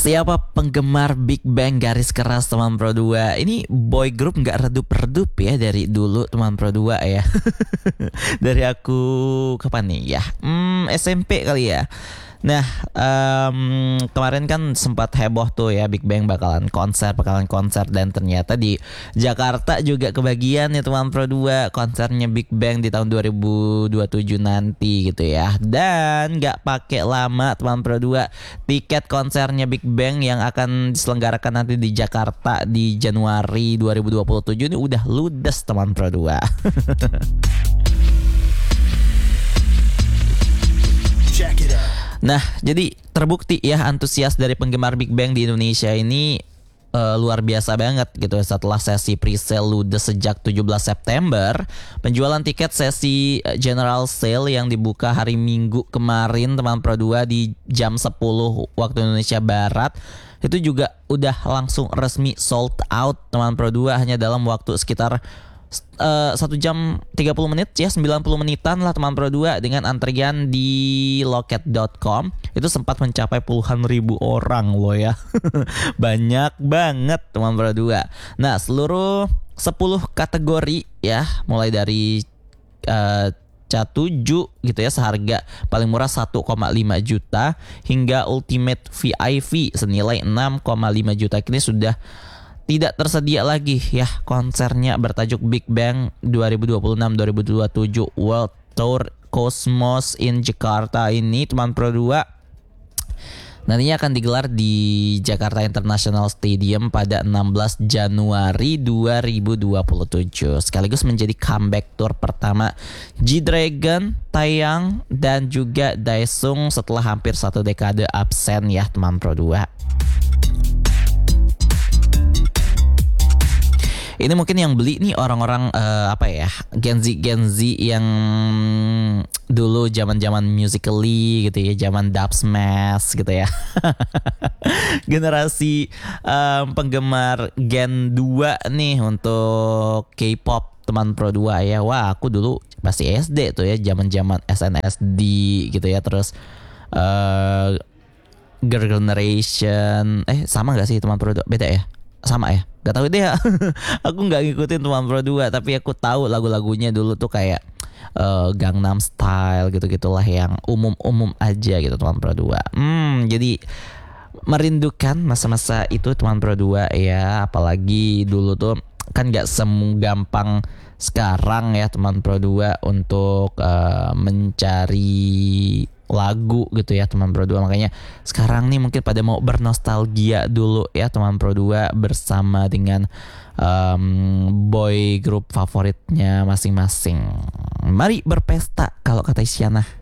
Siapa penggemar Big Bang garis keras teman Pro 2? Ini boy group nggak redup-redup ya dari dulu teman Pro 2 ya. Dari aku kapan nih ya? SMP kali ya. Nah, kemarin kan sempat heboh tuh ya Big Bang bakalan konser dan ternyata di Jakarta juga kebagian ya teman Pro 2 konsernya Big Bang di tahun 2027 nanti gitu ya. Dan nggak pakai lama teman Pro 2, tiket konsernya Big Bang yang akan diselenggarakan nanti di Jakarta di Januari 2027 ini udah ludes teman Pro 2. Check it out. Nah, jadi terbukti ya antusias dari penggemar Big Bang di Indonesia ini luar biasa banget gitu. Setelah sesi pre-sale ludes sejak 17 September, penjualan tiket sesi general sale yang dibuka hari Minggu kemarin teman Pro 2 di jam 10 waktu Indonesia Barat itu juga udah langsung resmi sold out teman Pro 2 hanya dalam waktu sekitar 1 jam 30 menit ya, 90 menitan lah teman Pro 2. Dengan antrian di loket.com itu sempat mencapai puluhan ribu orang loh ya. Banyak banget teman Pro 2. Nah, seluruh 10 kategori ya, mulai dari C7 gitu ya seharga paling murah 1,5 juta hingga Ultimate VIP senilai 6,5 juta kini sudah tidak tersedia lagi ya konsernya bertajuk Big Bang 2026-2027 World Tour Cosmos in Jakarta ini teman Pro 2 nantinya akan digelar di Jakarta International Stadium pada 16 Januari 2027 sekaligus menjadi comeback tour pertama G-Dragon, Taeyang dan juga Daesung setelah hampir 1 dekade absen ya teman Pro 2. Ini mungkin yang beli nih orang-orang Gen Z yang dulu zaman Musical.ly gitu ya, zaman Dub Smash gitu ya. Generasi penggemar Gen 2 nih untuk K-pop teman Pro 2 ya. Wah, aku dulu masih SD tuh ya, zaman SNSD gitu ya. Terus Girl Generation sama gak sih teman Pro 2? Beda ya? Sama ya? Gak tahu deh ya. Aku gak ngikutin teman Pro 2, tapi aku tahu lagu-lagunya dulu tuh kayak Gangnam Style gitu-gitulah yang umum-umum aja gitu teman Pro 2. Jadi merindukan masa-masa itu teman Pro 2 ya. Apalagi dulu tuh kan gak segampang sekarang ya teman Pro 2 untuk mencari lagu gitu ya teman Pro 2. Makanya sekarang nih mungkin pada mau bernostalgia dulu ya teman Pro 2 bersama dengan boy group favoritnya masing-masing. Mari berpesta kalau kata Isyana.